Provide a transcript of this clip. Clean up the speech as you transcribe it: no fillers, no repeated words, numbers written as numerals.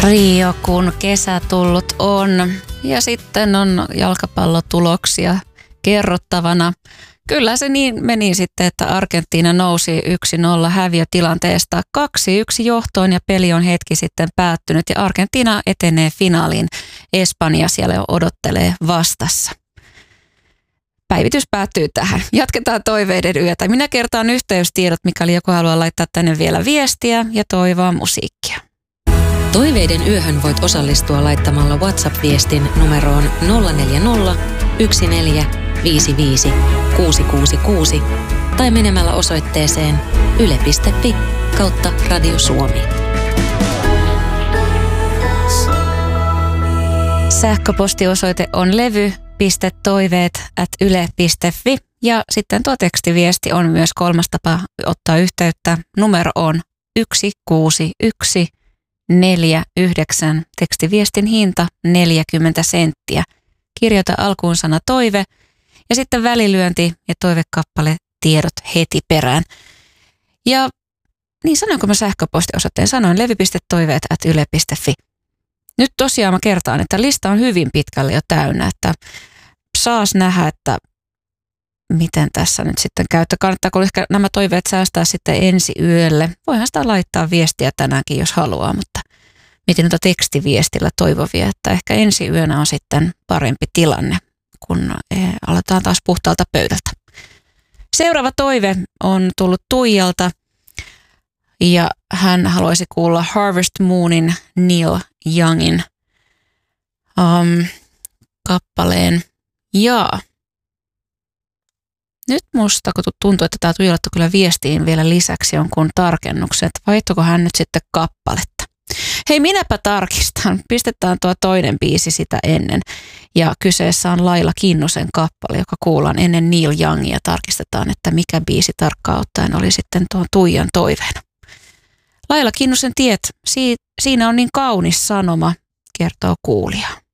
Rio, kun kesä tullut on ja sitten on jalkapallotuloksia kerrottavana. Kyllä se niin meni sitten, että Argentiina nousi 1-0 häviötilanteesta 2-1 johtoon ja peli on hetki sitten päättynyt ja Argentiina etenee finaaliin. Espanja siellä jo odottelee vastassa. Päivitys päättyy tähän. Jatketaan toiveiden yötä. Minä kertaan yhteystiedot, mikäli joku haluaa laittaa tänne vielä viestiä ja toivoa musiikkia. Toiveiden yöhön voit osallistua laittamalla WhatsApp-viestin numeroon 040 14 55 666 tai menemällä osoitteeseen yle.fi/Radio Suomi. Sähköpostiosoite on levy.toiveet@yle.fi ja sitten tuo tekstiviesti on myös kolmas tapa ottaa yhteyttä. Numero on 16149. Tekstiviestin hinta 40 senttiä. Kirjoita alkuun sana toive ja sitten välilyönti ja toivekappale tiedot heti perään. Ja niin sanoinko mä sähköpostiosoitteen? Sanoin levy.toiveet@yle.fi. Nyt tosiaan mä kertaan, että lista on hyvin pitkälle jo täynnä, että saas nähdä, että miten tässä nyt sitten käy. Kannattaako ehkä nämä toiveet säästää sitten ensi yölle? Voihan sitä laittaa viestiä tänäänkin, jos haluaa, mutta mietin noita tekstiviestillä toivovia, että ehkä ensi yönä on sitten parempi tilanne, kun aletaan taas puhtaalta pöydältä. Seuraava toive on tullut Tuijalta ja hän haluaisi kuulla Harvest Moonin Neil Youngin kappaleen. Ja nyt musta, kun tuntuu, että tämä Tuijalta kyllä viestiin vielä lisäksi jonkun tarkennuksen, että vaihtoiko hän nyt sitten kappaletta. Hei, minäpä tarkistan. Pistetään tuo toinen biisi sitä ennen. Ja kyseessä on Laila Kinnusen kappale, joka kuullaan ennen Neil Youngia. Tarkistetaan, että mikä biisi tarkkaan ottaen oli sitten tuon Tuijan toiveena. Laila Kinnusen Tiet, siinä on niin kaunis sanoma, kertoo kuulija.